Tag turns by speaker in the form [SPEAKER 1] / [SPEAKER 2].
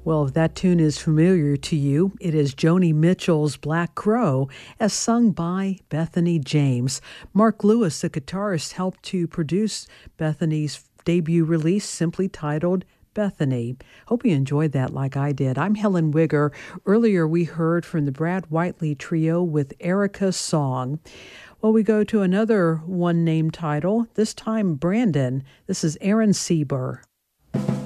[SPEAKER 1] Well, if that tune is familiar to you, it is Joni Mitchell's Black Crow, as sung by Bethany James. Mark Lewis, the guitarist, helped to produce Bethany's debut release, simply titled Bethany. Hope you enjoyed that like I did. I'm Helen Wigger. Earlier, we heard from the Brad Whiteley Trio with Erica's Song. Well, we go to another one-name title, this time Brandon. This is Aaron Sieber.